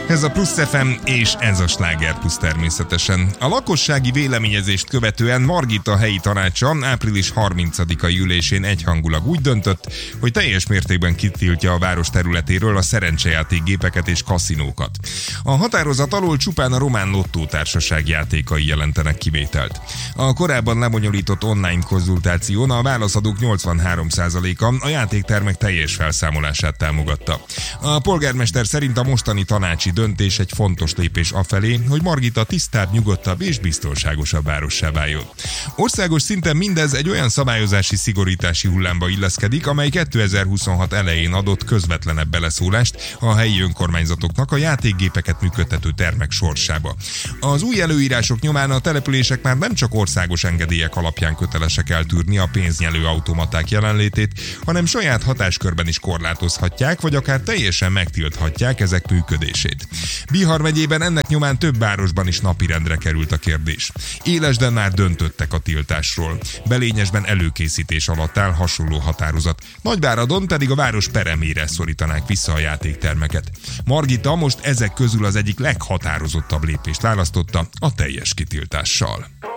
Ez a Plusz FM, és ez a Sláger Plusz természetesen. A lakossági véleményezést követően Margita helyi tanácsa április 30-ai ülésén egyhangulag úgy döntött, hogy teljes mértékben kitiltja a város területéről a szerencsejátékgépeket és kaszinókat. A határozat alól csupán a Román Lottó Társaság játékai jelentenek kivételt. A korábban lebonyolított online konzultáción a válaszadók 83%-a a játéktermek teljes felszámolását támogatta. A polgármester szerint a mostani tanácsi döntés egy fontos lépés afelé, hogy Margita tisztább, nyugodtabb és biztonságosabb várossá váljon. Országos szinten mindez egy olyan szabályozási szigorítási hullámba illeszkedik, amely 2026 elején adott közvetlenebb beleszólást a helyi önkormányzatoknak a játékgépeket működtető termek sorsába. Az új előírások nyomán a települések már nem csak országos engedélyek alapján kötelesek eltűrni a pénznyelő automaták jelenlétét, hanem saját hatáskörben is korlátozhatják, vagy akár teljesen megtilthatják ezek működését. Bihar megyében ennek nyomán több városban is napirendre került a kérdés. Élesden már döntöttek a tiltásról. Belényesben előkészítés alatt áll hasonló határozat. Nagyváradon pedig a város peremére szorítanák vissza a játéktermeket. Margita most ezek közül az egyik leghatározottabb lépést választotta, a teljes kitiltással.